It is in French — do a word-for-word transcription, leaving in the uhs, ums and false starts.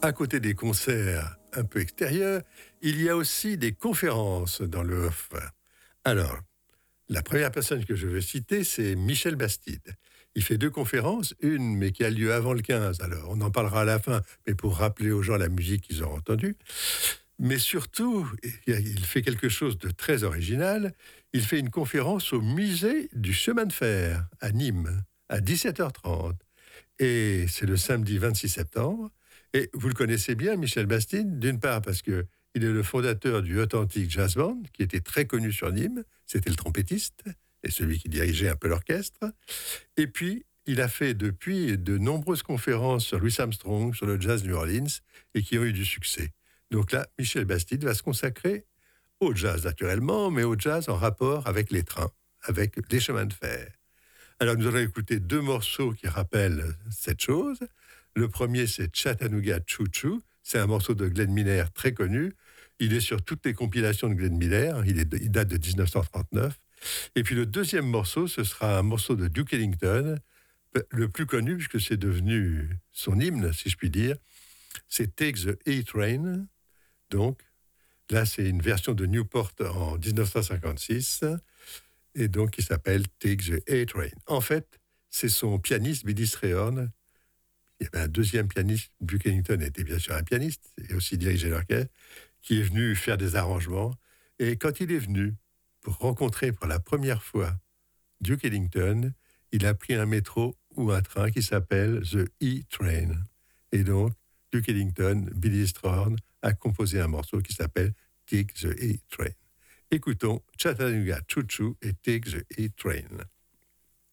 À côté des concerts un peu extérieurs, il y a aussi des conférences dans le off. Alors, la première personne que je veux citer, c'est Michel Bastide. Il fait deux conférences, une mais qui a lieu avant le quinze, alors on en parlera à la fin, mais pour rappeler aux gens la musique qu'ils auront entendue. Mais surtout, il fait quelque chose de très original, il fait une conférence au musée du chemin de fer à Nîmes, à dix-sept heures trente. Et c'est le samedi vingt-six septembre. Et vous le connaissez bien, Michel Bastide, d'une part parce que il est le fondateur du Authentic Jazz Band, qui était très connu sur Nîmes. C'était le trompettiste et celui qui dirigeait un peu l'orchestre. Et puis, il a fait depuis de nombreuses conférences sur Louis Armstrong, sur le jazz New Orleans, et qui ont eu du succès. Donc là, Michel Bastide va se consacrer au jazz, naturellement, mais au jazz en rapport avec les trains, avec les chemins de fer. Alors, nous allons écouter deux morceaux qui rappellent cette chose. Le premier, c'est Chattanooga Choo Choo. C'est un morceau de Glenn Miller très connu. Il est sur toutes les compilations de Glenn Miller. Il, est, il date de dix-neuf cent trente-neuf. Et puis le deuxième morceau, ce sera un morceau de Duke Ellington, le plus connu, puisque c'est devenu son hymne, si je puis dire. C'est Take the A-Train. Donc, là, c'est une version de Newport en dix-neuf cent cinquante-six. Et donc, il s'appelle Take the A-Train. En fait, c'est son pianiste, Billy Strayhorn. Il y avait un deuxième pianiste, Duke Ellington était bien sûr un pianiste, et aussi dirigé l'orchestre, qui est venu faire des arrangements. Et quand il est venu pour rencontrer pour la première fois Duke Ellington, il a pris un métro ou un train qui s'appelle The E-Train. Et donc, Duke Ellington, Billy Strayhorn, a composé un morceau qui s'appelle Take the E-Train. Écoutons Chattanooga Choo Choo et Take the E-Train.